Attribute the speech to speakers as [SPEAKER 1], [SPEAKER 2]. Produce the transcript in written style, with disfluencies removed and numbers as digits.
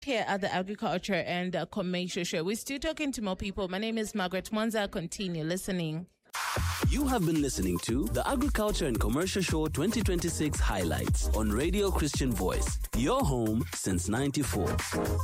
[SPEAKER 1] Here at the Agriculture and Commercial Show. We're still talking to more people. My name is Margaret Mwanza. Continue listening.
[SPEAKER 2] You have been listening to the Agriculture and Commercial Show 2026 highlights on Radio Christian Voice, your home since 94.